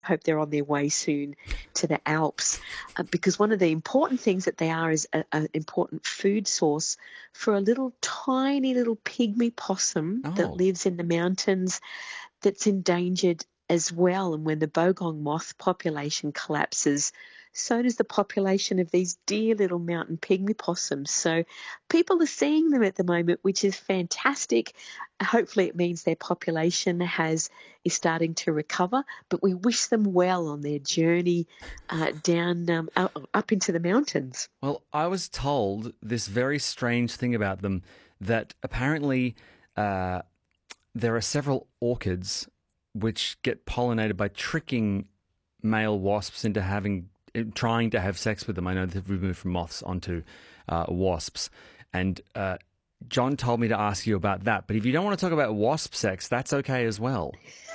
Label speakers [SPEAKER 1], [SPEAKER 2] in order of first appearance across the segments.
[SPEAKER 1] hope they're on their way soon to the Alps, because one of the important things that they are is an important food source for a little tiny little pygmy possum that
[SPEAKER 2] Oh,
[SPEAKER 1] lives in the mountains that's endangered as well. And when the bogong moth population collapses, so does the population of these dear little mountain pygmy possums. So people are seeing them at the moment, which is fantastic. Hopefully, it means their population is starting to recover. But we wish them well on their journey down up into the mountains.
[SPEAKER 2] well, I was told this very strange thing about them that apparently uh, there are several orchids which get pollinated by tricking male wasps into trying to have sex with them. I know they've moved from moths onto wasps, and John told me to ask you about that. But if you don't want to talk about wasp sex, that's okay as well.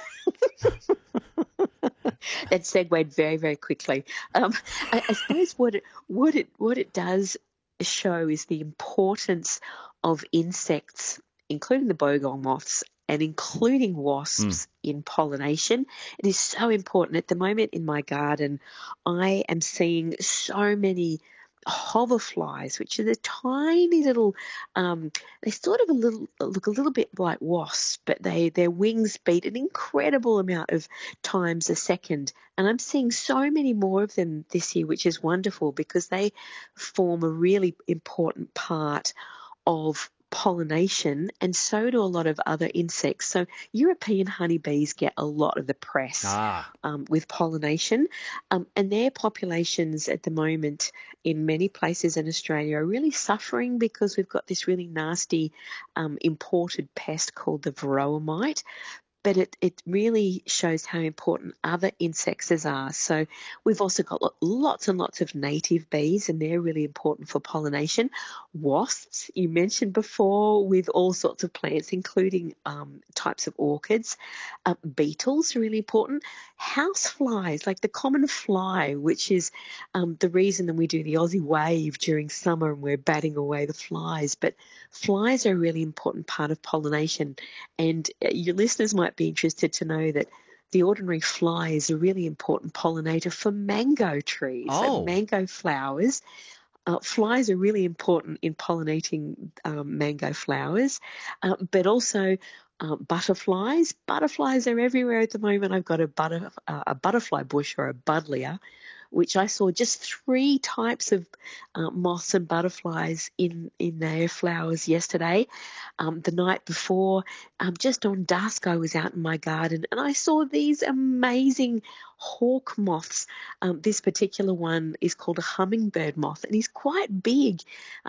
[SPEAKER 1] That segued very, very quickly. Um, I suppose what it does show is the importance of insects, including the bogong moths and including
[SPEAKER 2] Mm.
[SPEAKER 1] wasps in pollination. It is so important. At the moment in my garden, I am seeing so many hoverflies, which are the tiny little, they sort of look a little bit like wasps, but their wings beat an incredible amount of times a second. And I'm seeing so many more of them this year, which is wonderful because they form a really important part of pollination, and so do a lot of other insects. So European honeybees get a lot of the press
[SPEAKER 2] Ah,
[SPEAKER 1] with pollination, and their populations at the moment in many places in Australia are really suffering because we've got this really nasty imported pest called the varroa mite, but it really shows how important other insects are. So we've also got lots and lots of native bees, and they're really important for pollination. Wasps, you mentioned before, with all sorts of plants, including types of orchids. Beetles are really important. House flies, like the common fly, which is the reason that we do the Aussie wave during summer and we're batting away the flies. But flies are a really important part of pollination, and your listeners might be interested to know that the ordinary fly is a really important pollinator for mango trees, so
[SPEAKER 2] oh,
[SPEAKER 1] mango flowers. Flies are really important in pollinating mango flowers, but also butterflies. Butterflies are everywhere at the moment. I've got a butterfly bush or a buddleia, which I saw just three types of moths and butterflies in their flowers yesterday. The night before, just on dusk, I was out in my garden and I saw these amazing hawk moths. This particular one is called a hummingbird moth, and he's quite big,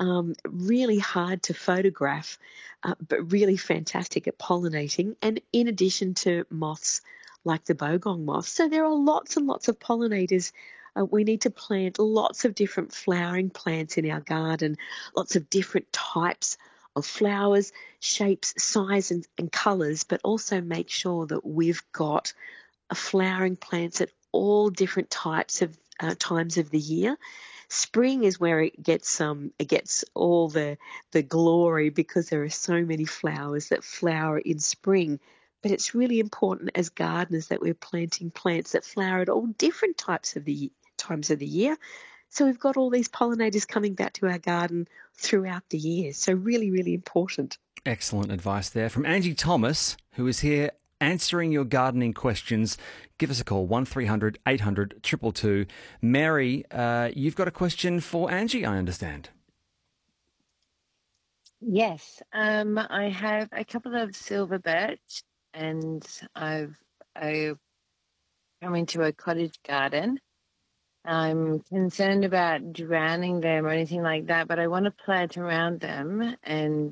[SPEAKER 1] really hard to photograph, but really fantastic at pollinating. And in addition to moths like the bogong moth, so there are lots and lots of pollinators. We need to plant lots of different flowering plants in our garden, lots of different types of flowers, shapes, size, and colours, but also make sure that we've got flowering plants at all different types of times of the year. Spring is where it gets all the glory because there are so many flowers that flower in spring. But it's really important as gardeners that we're planting plants that flower at all different times of the year. So we've got all these pollinators coming back to our garden throughout the year. So really, really important.
[SPEAKER 2] excellent advice there from Angie Thomas, who is here answering your gardening questions. Give us a call, 1300 800 222. Mary, you've got a question for Angie, I understand.
[SPEAKER 3] Yes, I have a couple of silver birch, and I've come into a cottage garden. I'm concerned about drowning them or anything like that, but I want to plant around them. And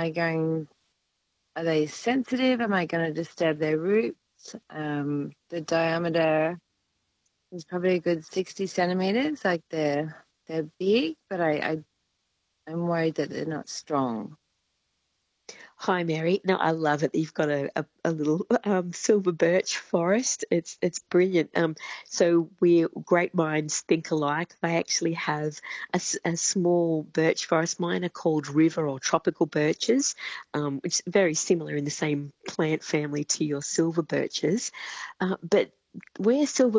[SPEAKER 3] are they sensitive? Am I going to disturb their roots? The diameter is probably a good 60 centimeters. Like they're big, but I'm worried that they're not strong.
[SPEAKER 1] Hi, Mary. No, I love it. You've got a little silver birch forest. It's brilliant. So we great minds think alike. They actually have a small birch forest. Mine are called river or tropical birches, which is very similar in the same plant family to your silver birches. But where silver